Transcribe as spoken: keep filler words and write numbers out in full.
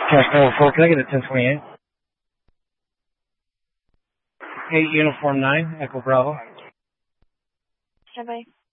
Cash Tower four, can I get a ten twenty-eight? eight Uniform nine, Echo Bravo. Standby.